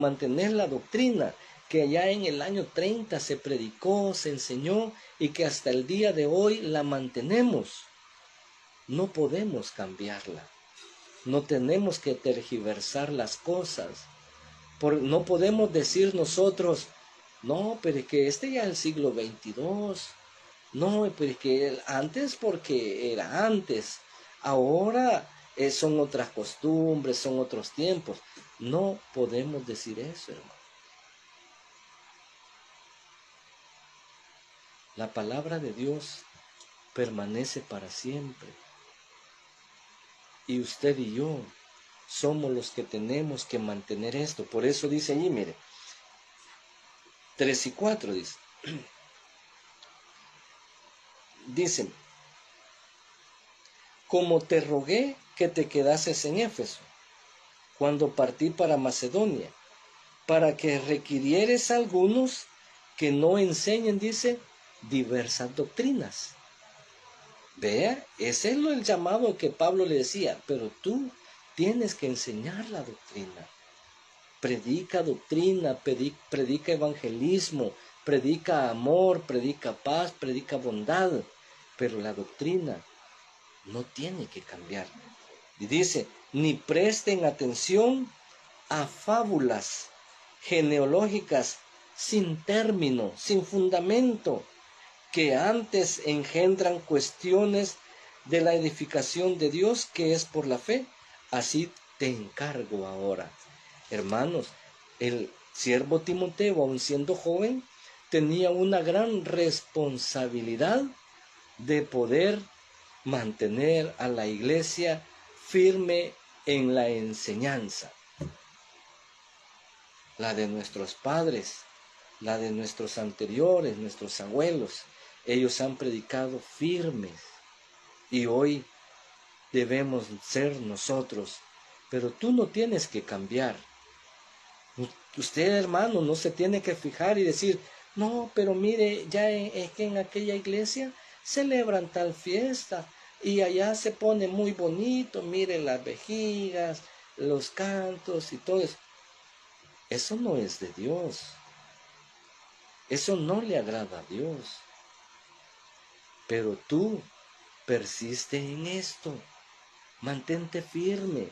mantener la doctrina que allá en el año 30 se predicó, se enseñó y que hasta el día de hoy la mantenemos. No podemos cambiarla. No tenemos que tergiversar las cosas. No podemos decir nosotros, no, pero es que este ya es el siglo XXII. No, pero es que antes porque era antes. Ahora son otras costumbres, son otros tiempos. No podemos decir eso, hermano. La palabra de Dios permanece para siempre. Y usted y yo somos los que tenemos que mantener esto. Por eso dice allí, mire, 3 y 4 dice. Dicen, como te rogué que te quedases en Éfeso, cuando partí para Macedonia, para que requirieres a algunos que no enseñen, dice, diversas doctrinas. Vea, ese es el llamado que Pablo le decía, pero tú tienes que enseñar la doctrina. Predica doctrina, predica evangelismo, predica amor, predica paz, predica bondad, pero la doctrina no tiene que cambiar. Y dice, ni presten atención a fábulas genealógicas sin término, sin fundamento, que antes engendran cuestiones de la edificación de Dios que es por la fe. Así te encargo ahora. Hermanos, el siervo Timoteo, aun siendo joven, tenía una gran responsabilidad de poder mantener a la iglesia firme en la enseñanza. La de nuestros padres, la de nuestros anteriores, nuestros abuelos. Ellos han predicado firmes y hoy debemos ser nosotros. Pero tú no tienes que cambiar. Usted, hermano, no se tiene que fijar y decir, no, pero mire, ya es que en aquella iglesia celebran tal fiesta y allá se pone muy bonito, mire las vejigas, los cantos y todo eso. Eso no es de Dios. Eso no le agrada a Dios. Pero tú persiste en esto. Mantente firme.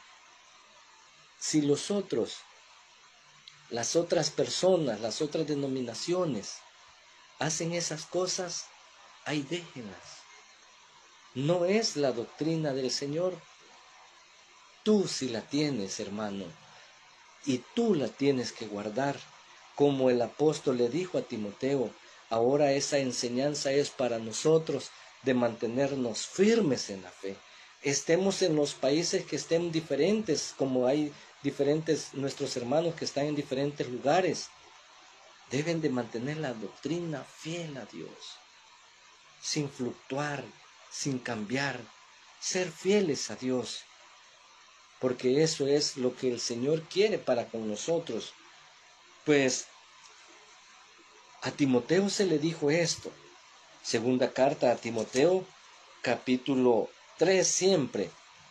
Si los otros, las otras personas, las otras denominaciones hacen esas cosas, ahí déjenlas. No es la doctrina del Señor. Tú sí la tienes, hermano, y tú la tienes que guardar. Como el apóstol le dijo a Timoteo, ahora esa enseñanza es para nosotros de mantenernos firmes en la fe. Estemos en los países que estén diferentes, como hay diferentes nuestros hermanos que están en diferentes lugares. Deben de mantener la doctrina fiel a Dios, sin fluctuar, sin cambiar, ser fieles a Dios, porque eso es lo que el Señor quiere para con nosotros. Pues a Timoteo se le dijo esto. Segunda carta a Timoteo, capítulo 3 siempre.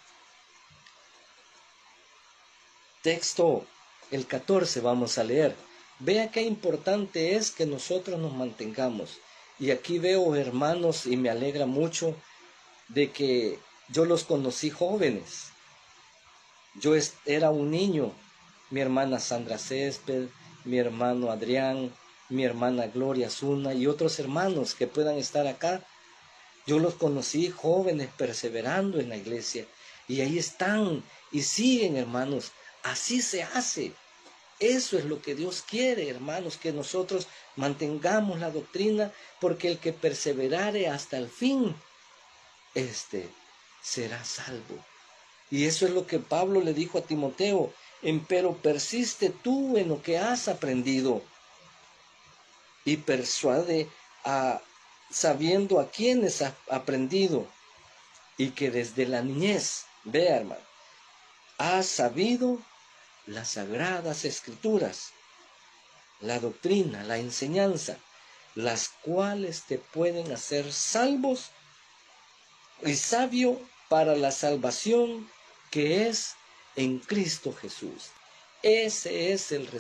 Texto, el 14 vamos a leer. Vea qué importante es que nosotros nos mantengamos. Y aquí veo hermanos y me alegra mucho de que yo los conocí jóvenes. Yo era un niño, mi hermana Sandra Césped, mi hermano Adrián, mi hermana Gloria Zuna y otros hermanos que puedan estar acá. Yo los conocí jóvenes perseverando en la iglesia y ahí están y siguen, hermanos. Así se hace. Eso es lo que Dios quiere, hermanos, que nosotros mantengamos la doctrina, porque el que perseverare hasta el fin, será salvo. Y eso es lo que Pablo le dijo a Timoteo, empero persiste tú en lo que has aprendido y persuade sabiendo a quienes has aprendido y que desde la niñez, vea hermano, has sabido las sagradas escrituras, la doctrina, la enseñanza, las cuales te pueden hacer salvos y sabio para la salvación que es en Cristo Jesús. Ese es el